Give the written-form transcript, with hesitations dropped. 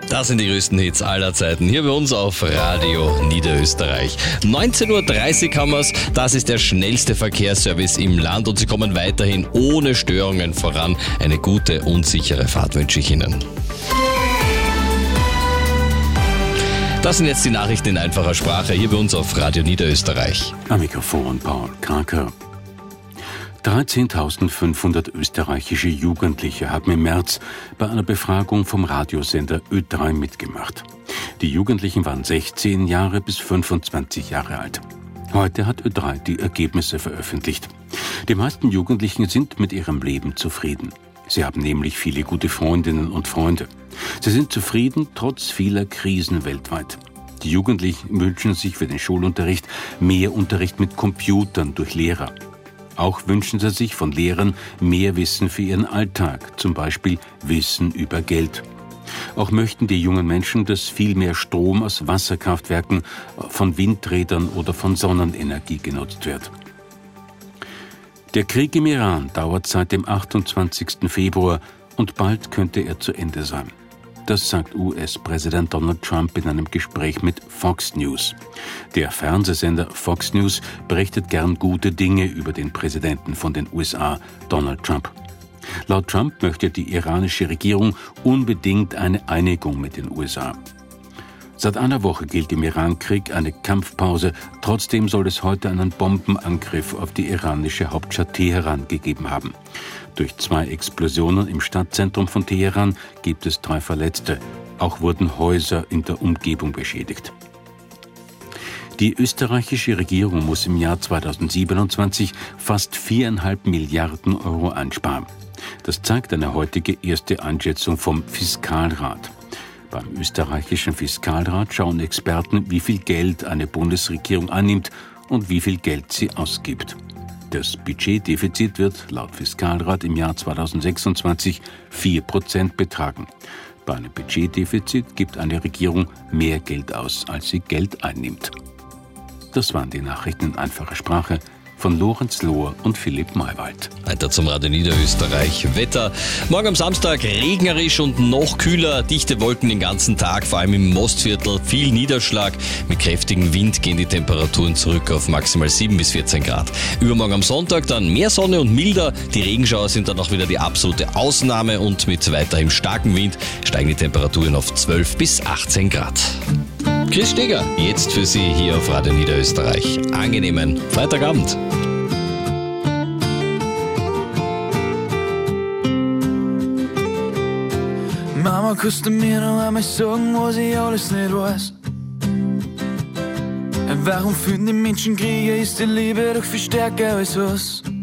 Das sind die größten Hits aller Zeiten. Hier bei uns auf Radio Niederösterreich. 19.30 Uhr haben wir es. Das ist der schnellste Verkehrsservice im Land und Sie kommen weiterhin ohne Störungen voran. Eine gute und sichere Fahrt wünsche ich Ihnen. Das sind jetzt die Nachrichten in einfacher Sprache hier bei uns auf Radio Niederösterreich. Am Mikrofon Paul Kraker. 13.500 österreichische Jugendliche haben im März bei einer Befragung vom Radiosender Ö3 mitgemacht. Die Jugendlichen waren 16 Jahre bis 25 Jahre alt. Heute hat Ö3 die Ergebnisse veröffentlicht. Die meisten Jugendlichen sind mit ihrem Leben zufrieden. Sie haben nämlich viele gute Freundinnen und Freunde. Sie sind zufrieden trotz vieler Krisen weltweit. Die Jugendlichen wünschen sich für den Schulunterricht mehr Unterricht mit Computern durch Lehrer. Auch wünschen sie sich von Lehrern mehr Wissen für ihren Alltag, zum Beispiel Wissen über Geld. Auch möchten die jungen Menschen, dass viel mehr Strom aus Wasserkraftwerken, von Windrädern oder von Sonnenenergie genutzt wird. Der Krieg im Iran dauert seit dem 28. Februar und bald könnte er zu Ende sein. Das sagt US-Präsident Donald Trump in einem Gespräch mit Fox News. Der Fernsehsender Fox News berichtet gern gute Dinge über den Präsidenten von den USA, Donald Trump. Laut Trump möchte die iranische Regierung unbedingt eine Einigung mit den USA. Seit einer Woche gilt im Iran-Krieg eine Kampfpause. Trotzdem soll es heute einen Bombenangriff auf die iranische Hauptstadt Teheran gegeben haben. Durch 2 Explosionen im Stadtzentrum von Teheran gibt es 3 Verletzte. Auch wurden Häuser in der Umgebung beschädigt. Die österreichische Regierung muss im Jahr 2027 fast 4,5 Milliarden Euro einsparen. Das zeigt eine heutige erste Einschätzung vom Fiskalrat. Beim österreichischen Fiskalrat schauen Experten, wie viel Geld eine Bundesregierung annimmt und wie viel Geld sie ausgibt. Das Budgetdefizit wird laut Fiskalrat im Jahr 2026 4% betragen. Bei einem Budgetdefizit gibt eine Regierung mehr Geld aus, als sie Geld einnimmt. Das waren die Nachrichten in einfacher Sprache von Lorenz Lohr und Philipp Maywald. Weiter zum Radio Niederösterreich. Wetter. Morgen am Samstag regnerisch und noch kühler. Dichte Wolken den ganzen Tag, vor allem im Mostviertel. Viel Niederschlag. Mit kräftigem Wind gehen die Temperaturen zurück auf maximal 7 bis 14 Grad. Übermorgen am Sonntag dann mehr Sonne und milder. Die Regenschauer sind dann auch wieder die absolute Ausnahme und mit weiterhin starkem Wind steigen die Temperaturen auf 12 bis 18 Grad. Chris Steger, jetzt für Sie hier auf Radio Niederösterreich. Angenehmen Freitagabend. Mama, kannst du mir noch einmal sagen, was ich alles nicht weiß? Warum führen die Menschen Kriege? Ist die Liebe doch viel stärker als was?